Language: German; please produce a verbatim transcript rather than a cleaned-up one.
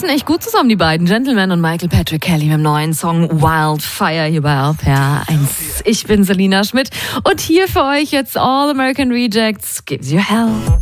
passen echt gut zusammen, die beiden Gentlemen und Michael Patrick Kelly mit dem neuen Song Wildfire hier bei R P R eins. Ich bin Selina Schmidt und hier für euch jetzt All American Rejects Gives You Hell.